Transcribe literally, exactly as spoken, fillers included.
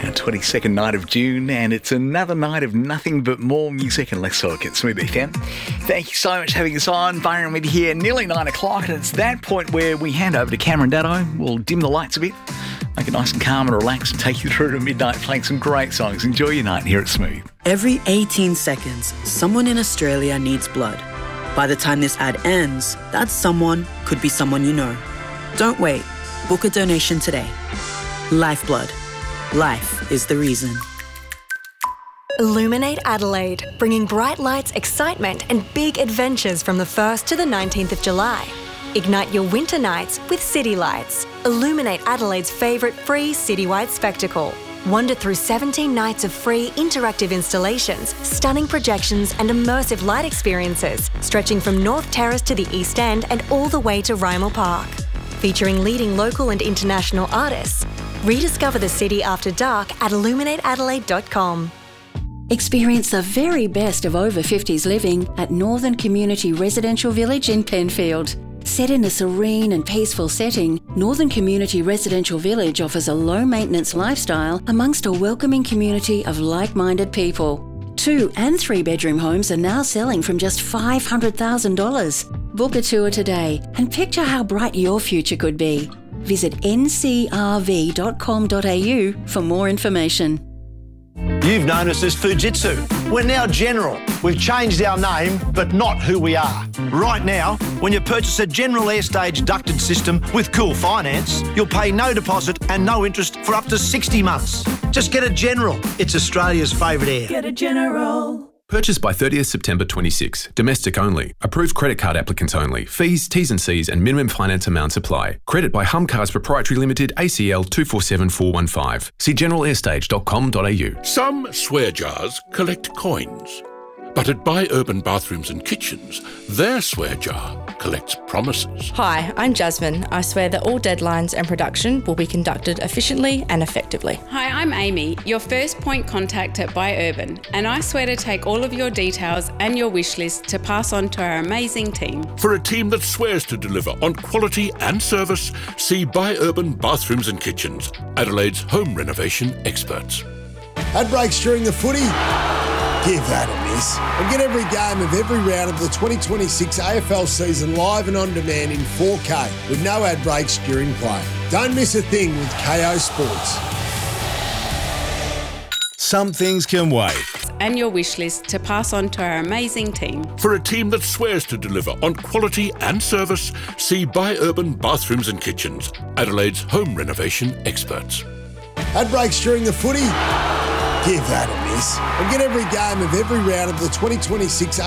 Our twenty-second night of June, and it's another night of nothing but more music and less talk at Smooth F M. Thank you so much for having us on. Byron with you here, nearly nine o'clock, and it's that point where we hand over to Cameron Daddo. We'll dim the lights a bit, make it nice and calm and relaxed, and take you through to midnight playing some great songs. Enjoy your night here at Smooth. Every eighteen seconds, someone in Australia needs blood. By the time this ad ends, that someone could be someone you know. Don't wait. Book a donation today. Lifeblood. Life is the reason. Illuminate Adelaide, bringing bright lights, excitement and big adventures from the first to the nineteenth of July. Ignite your winter nights with City Lights. Illuminate Adelaide's favourite free citywide spectacle. Wander through seventeen nights of free interactive installations, stunning projections and immersive light experiences, stretching from North Terrace to the East End and all the way to Rymel Park. Featuring leading local and international artists. Rediscover the city after dark at illuminate adelaide dot com. Experience the very best of over fifties living at Northern Community Residential Village in Penfield. Set in a serene and peaceful setting, Northern Community Residential Village offers a low-maintenance lifestyle amongst a welcoming community of like-minded people. Two and three-bedroom homes are now selling from just five hundred thousand dollars. Book a tour today and picture how bright your future could be. Visit n c r v dot com dot a u for more information. You've known us as Fujitsu. We're now General. We've changed our name, but not who we are. Right now, when you purchase a General Airstage ducted system with Cool Finance, you'll pay no deposit and no interest for up to sixty months. Just get a General. It's Australia's favourite air. Get a General. Purchased by thirtieth September twenty-six. Domestic only. Approved credit card applicants only. Fees, T's and C's and minimum finance amounts apply. Credit by Hum Cars Proprietary Limited, A C L two four seven four one five. See general airstage dot com dot a u. Some swear jars collect coins. But at Buy Urban Bathrooms and Kitchens, their swear jar collects promises. Hi, I'm Jasmine. I swear that all deadlines and production will be conducted efficiently and effectively. Hi, I'm Amy, your first point contact at Buy Urban, and I swear to take all of your details and your wish list to pass on to our amazing team. For a team that swears to deliver on quality and service, see Buy Urban Bathrooms and Kitchens, Adelaide's home renovation experts. Ad breaks during the footy? Give that a miss and get every game of every round of the twenty twenty-six A F L season live and on demand in four K with no ad breaks during play. Don't miss a thing with K O Sports. Some things can wait. And your wish list to pass on to our amazing team. For a team that swears to deliver on quality and service, see Buy Urban Bathrooms and Kitchens, Adelaide's home renovation experts. Ad breaks during the footy? Give that a miss and get every game of every round of the twenty twenty-six